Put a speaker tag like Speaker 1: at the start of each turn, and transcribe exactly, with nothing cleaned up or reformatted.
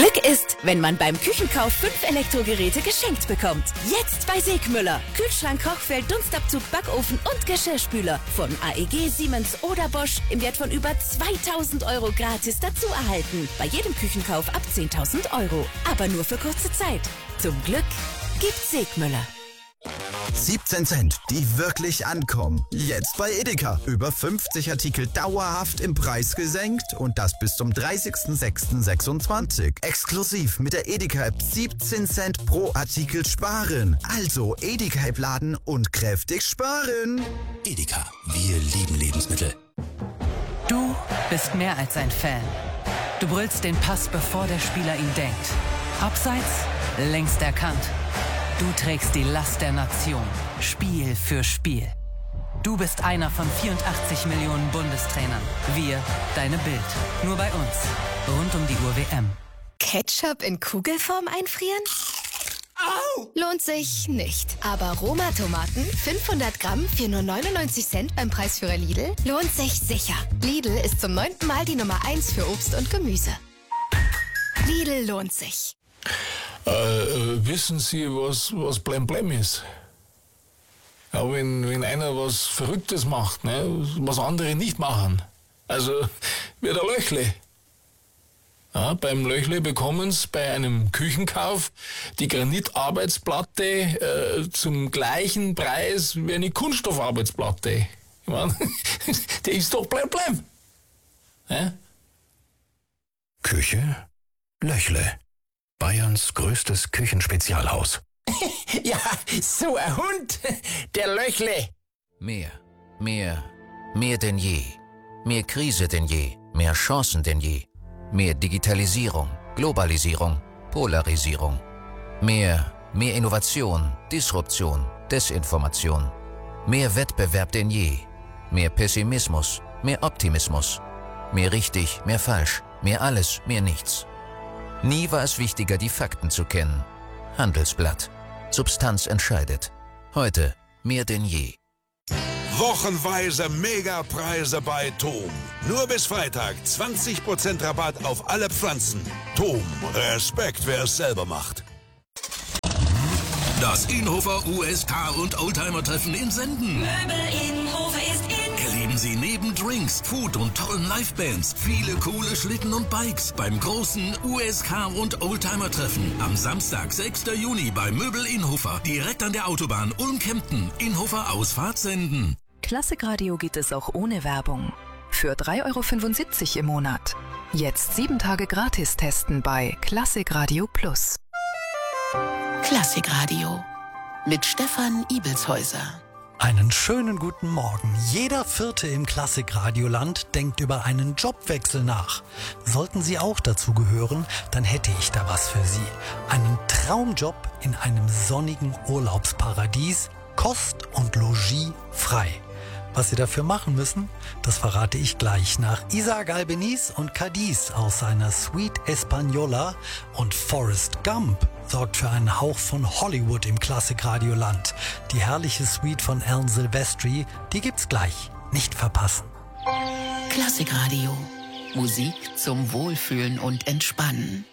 Speaker 1: Glück ist, wenn man beim Küchenkauf fünf Elektrogeräte geschenkt bekommt. Jetzt bei Segmüller. Kühlschrank, Kochfeld, Dunstabzug, Backofen und Geschirrspüler. Von A E G, Siemens oder Bosch im Wert von über zweitausend Euro gratis dazu erhalten. Bei jedem Küchenkauf ab zehntausend Euro. Aber nur für kurze Zeit. Zum Glück gibt's Segmüller.
Speaker 2: siebzehn Cent, die wirklich ankommen. Jetzt bei Edeka. Über fünfzig Artikel dauerhaft im Preis gesenkt und das bis zum dreißigsten sechsten sechsundzwanzig. Exklusiv mit der Edeka-App siebzehn Cent pro Artikel sparen. Also Edeka-App laden und kräftig sparen.
Speaker 3: Edeka, wir lieben Lebensmittel.
Speaker 4: Du bist mehr als ein Fan. Du brüllst den Pass, bevor der Spieler ihn denkt. Abseits, längst erkannt. Du trägst die Last der Nation, Spiel für Spiel. Du bist einer von vierundachtzig Millionen Bundestrainern. Wir, deine Bild. Nur bei uns. Rund um die Uhr W M.
Speaker 5: Ketchup in Kugelform einfrieren?
Speaker 3: Au!
Speaker 5: Lohnt sich nicht. Aber Roma-Tomaten, fünfhundert Gramm für nur neunundneunzig Cent beim Preisführer Lidl, lohnt sich sicher. Lidl ist zum neunten Mal die Nummer eins für Obst und Gemüse. Lidl lohnt sich.
Speaker 6: Äh, äh, wissen Sie, was, was Blem Blem ist? Ja, wenn, wenn einer was Verrücktes macht, ne, was andere nicht machen. Also, wie der Löchle. Ja, beim Löchle bekommen Sie bei einem Küchenkauf die Granitarbeitsplatte äh, zum gleichen Preis wie eine Kunststoffarbeitsplatte. Ich mein, der ist doch Blem Blem. Ja?
Speaker 3: Küche Löchle. Bayerns größtes Küchenspezialhaus.
Speaker 7: Ja, so ein Hund, der Löchle.
Speaker 8: Mehr, mehr, mehr denn je. Mehr Krise denn je, mehr Chancen denn je. Mehr Digitalisierung, Globalisierung, Polarisierung. Mehr, mehr Innovation, Disruption, Desinformation. Mehr Wettbewerb denn je. Mehr Pessimismus, mehr Optimismus. Mehr richtig, mehr falsch, mehr alles, mehr nichts. Nie war es wichtiger, die Fakten zu kennen. Handelsblatt. Substanz entscheidet. Heute mehr denn je.
Speaker 9: Wochenweise Megapreise bei Thom. Nur bis Freitag zwanzig Prozent Rabatt auf alle Pflanzen. Thom, Respekt, wer es selber macht.
Speaker 3: Das Inhofer U S K und Oldtimer-Treffen in Senden.
Speaker 10: Möbel Inhofer ist in.
Speaker 3: Erleben Sie neben Drinks, Food und tollen Livebands viele coole Schlitten und Bikes beim großen U S K und Oldtimer-Treffen am Samstag, sechsten Juni bei Möbel Inhofer, direkt an der Autobahn Ulm-Kempten, Inhofer Ausfahrt Senden.
Speaker 11: Klassikradio geht es auch ohne Werbung. Für drei Euro fünfundsiebzig im Monat. Jetzt sieben Tage gratis testen bei Klassikradio Plus.
Speaker 12: Klassikradio mit Stefan Ibelshäuser.
Speaker 13: Einen schönen guten Morgen. Jeder Vierte im Klassikradioland denkt über einen Jobwechsel nach. Sollten Sie auch dazu gehören, dann hätte ich da was für Sie. Einen Traumjob in einem sonnigen Urlaubsparadies, Kost und Logis frei. Was Sie dafür machen müssen, das verrate ich gleich nach Isaac Albeniz und Cadiz aus seiner Suite Española und Forrest Gump sorgt für einen Hauch von Hollywood im Klassikradioland. Die herrliche Suite von Alan Silvestri, die gibt's gleich. Nicht verpassen.
Speaker 12: Klassikradio. Musik zum Wohlfühlen und Entspannen.